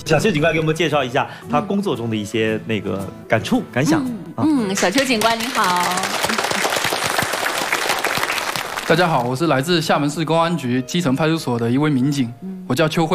小邱警官给我们介绍一下他工作中的一些那个感触感想。 小邱警官您好。 大家好，我是来自厦门市公安局基层派出所的一位民警，我叫邱慧。